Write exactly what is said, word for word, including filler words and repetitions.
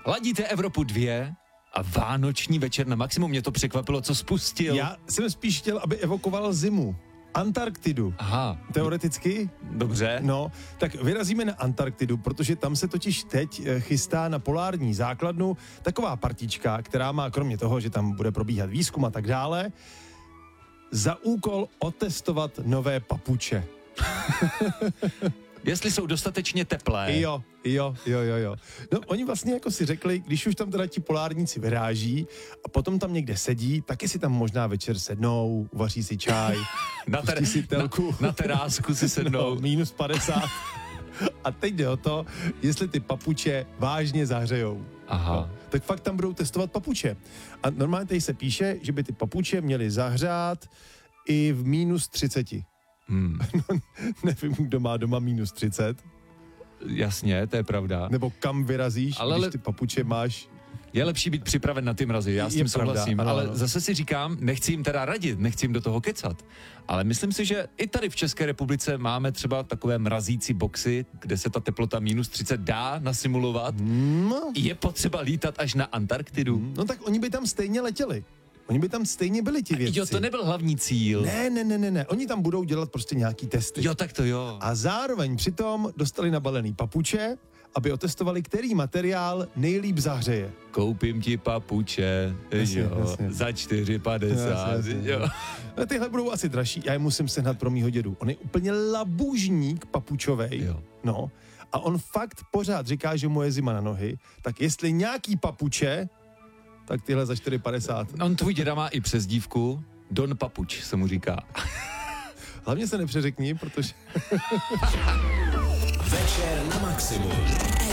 Ladíte Evropu dva a vánoční večer na maximum. Mě to překvapilo, co spustil. Já jsem spíš chtěl, aby evokoval zimu. Antarktidu. Aha. Teoreticky. Dobře. No, tak vyrazíme na Antarktidu, protože tam se totiž teď chystá na polární základnu taková partička, která má kromě toho, že tam bude probíhat výzkum a tak dále, za úkol otestovat nové papuče. Jestli jsou dostatečně teplé. Jo, jo, jo, jo, jo. No, oni vlastně jako si řekli, když už tam teda ti polárníci vyráží a potom tam někde sedí, taky si tam možná večer sednou, uvaří si čaj, na, ter- si telku. Na, na terásku si sednou. No, minus padesát. A teď jde o to, jestli ty papuče vážně zahřejou. Aha. No, tak fakt tam budou testovat papuče. A normálně tady se píše, že by ty papuče měly zahřát i v minus třiceti. Hmm. No, nevím, kdo má doma minus třicet. Jasně, to je pravda. Nebo kam vyrazíš, ale když ty papuče máš. Je lepší být připraven na ty mrazy, já s tím souhlasím, pravda, ale ano. Zase si říkám, nechci jim teda radit, nechci jim do toho kecat, ale myslím si, že i tady v České republice máme třeba takové mrazící boxy, kde se ta teplota minus třicet dá nasimulovat. No. Je potřeba lítat až na Antarktidu. No tak oni by tam stejně letěli. Oni by tam stejně byli ti vědci. Jo, to nebyl hlavní cíl. Ne, ne, ne, ne, ne. Oni tam budou dělat prostě nějaký testy. Jo, tak to jo. A zároveň přitom dostali nabalený papuče, aby otestovali, který materiál nejlíp zahřeje. Koupím ti papuče, jasně, jo, jasně. Za čtyři padesát, jo. No, tyhle budou asi dražší, já je musím sehnat pro mýho dědu. On je úplně labužník papučovej. Jo. No. A on fakt pořád říká, že mu je zima na nohy, tak jestli nějaký papuče, tak tyhle za čtyři padesát. On tvůj děda má i přezdívku, Don Papuč se mu říká. Hlavně se nepřeřekni, protože... Večer na maximum.